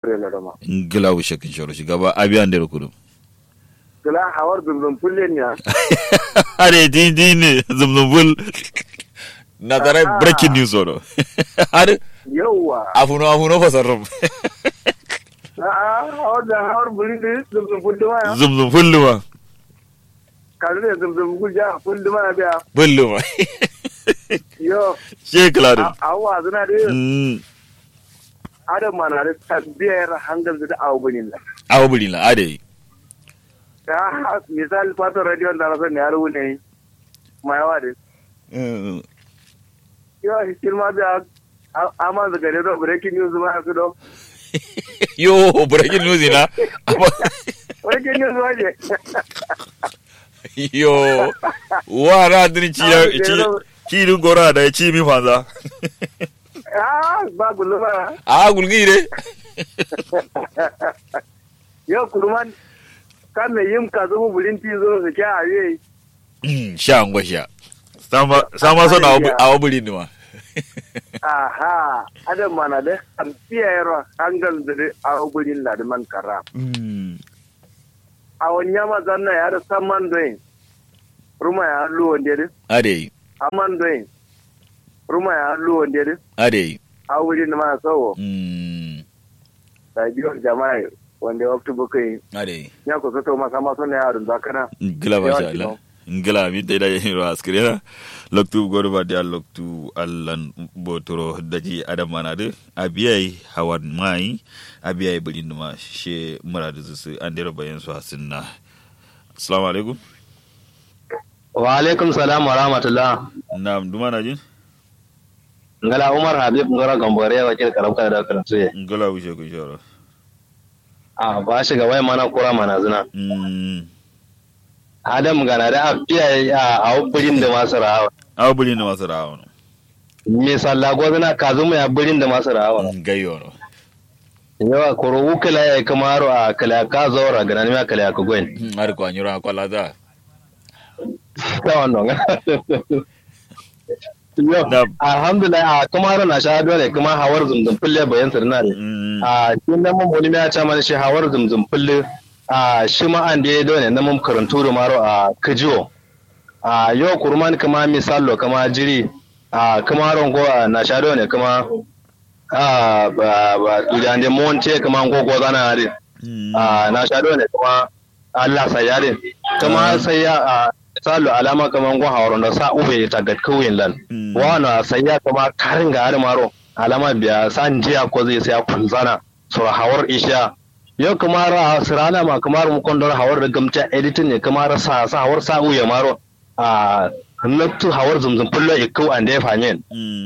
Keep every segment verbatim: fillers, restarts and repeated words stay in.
kare da ma ngila wishe kin shoro shi gaba abiyan da kudu kala hawar dum fullen ya are din din zum bul na tare breaking news oro are yawa afuno afuno fasarrum a hawar da hawar bulin zum fullen ya zum fulluwa kalu ne zum gulja fullen ma biya fulluwa yo she klaro awa zuna de adam mana da tabbiyar hangal da awu bulin la awu bulin la ade ta misal fato radio da rasan ya rubu ne mai yawa de yo hilma da amma da gare do breaking news ma su do yo breaking news na breaking news waje yo wara din ci ci ci du gora da ci mi fanza ah ba gulma ah gulgire yo kurman kan me yim ka zo bulin ti zo su kya aye sha ngwasha sama sama so na awu bulin ma aha adam mana da amfiyar hangal da awu bulin la da man kara a wanya ma zanna ya da saman doin ruma ya lu wonde ade aman doin ruma ya lu wonde ade awu bulin ma sawo mm da biyo jama'a wanda ya waktu bukai ade ya ko to ma sama so ne yarun zakana ngila masha Allah ngila mi da ro askriya loktu gorba dia loktu allan botoro daji adam manade abiyai hawan mai abiyai bulin ma she muradu su andero bayan su hasinna assalamu alaikum wa alaikum salam wa rahmatullah na'am duma na jin ngala umar habib ngora gambore wakil karabka da karatu ngala wuce ku shoro a ba shi ga wai mana kura mana zina mm adam gana da afiya a awburin da masu rawa awburin da masu rawa me sallago zina kazumu ya burin da masu rawa gayo yawa koro wukala ya kamaro a kala ka zaura gana ne kala ka gwen har ko anyura kwala da ta wannan alhamdulillah a kamaro na sha dole kuma hawar zumzum fulle bayan sirna ne a kin nan mun ya ce mana shi hawar zumzum fulle a shi ma an da dole nan mun karantu da maro a kajiyo a yau kurman kuma misalo kama jiri a kamaron go na sha dole kuma a ba ba dujan da mun ce kuma gogo zana hari a na sha dole kuma Allah sai yare kuma sai ya salu alama kaman gwa hawron da sa ube ta ga kawin lan wana sai ya kama karin ga har maro alama biya san jiya ko zai sai kunzana so hawar isha yau kuma ra sirana ma kamar mu kondor hawar da gamta editing ne kamar sa sa hawar sa uya maro a nattu hawar zumzum fullo ikau an da famen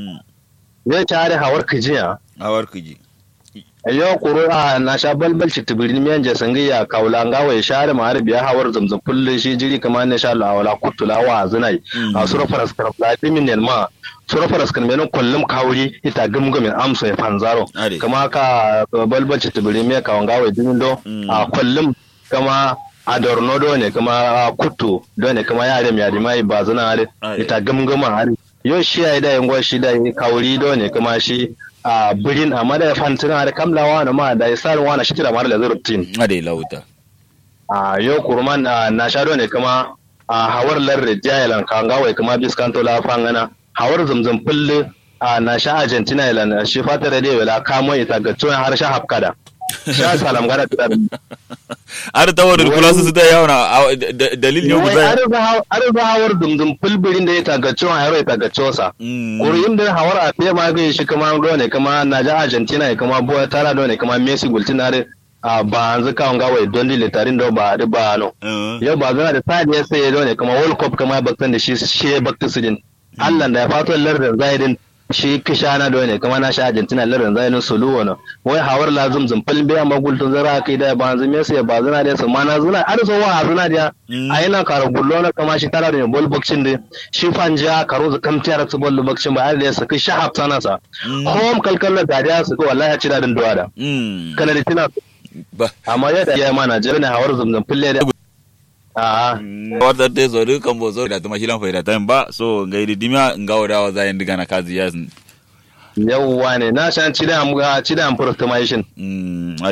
ya tare hawar kijiya hawar kiji yau kuro a na sha balbal citibirin miyan jasangiya kaulanga wai share ma har biya hawar zamzam kullun shi jiri kamar ne sha Allah wala kutula wa zinai a sura faras karab la timin ma sura faras kan menon kullum kawuri ita gumgumin amso ya fanzaro kama ka balbal citibirin miyan kaulanga wai dimin do a kullum kama a dornodo ne kama kutu do ne kama yare mi yare mai bazuna har ita gumgumin har yau shi ya da yango shi da kawuri do ne kama shi a birin amma da fantina da kamlawa na ma da isar wana shi tira mara da zurtin ade lauta a yo kurman na shado ne kuma a hawar larre jailan kanga wai kuma biskanto la fangana hawar zumzum fulle a na sha Argentina ilan shi fata da dai wala kamo ita ga tun har sha hafkada sha salam gara ta ar tawar kula su da yawana dalil yau da ar ba hawar dumdum fulbirin da ya taga cewa yaro ya taga cewa kurin da hawar a fiye ma ga shi kuma do ne kuma na ja Argentina ne kuma boya tara do ne kuma Messi gultinare a ba an zaka wanga wai don dile tarin do ba da ba no yau ba zana da sadi ya sai do ne kuma World Cup kuma baktan da shi shi bakta sidin Allah da ya fato lardin zaidin shi kishana do ne kuma na sha Argentina lardin zaidin sulu wano wai hawar lazum zum falin biya magultun zara kai da ba zan Messi ba zana da su mana zuna arso wa zuna da a yana karo gullo na kama shi tara da ball boxing da shi fanja karo zu kamtiyar su ball boxing ba da su kai shahab sana sa home kalkalla da da su ko wallahi ya ci dadin duwada kana da tina amma yadda ya mana jira ne hawar zum zum fille da a wadda te zo du kan bozo da tuma shilan faida tan ba so gaidi dimya ngawo dawa zayin diga na kazi yasin yawwa ne na shan ci da am ci da am prostamation mm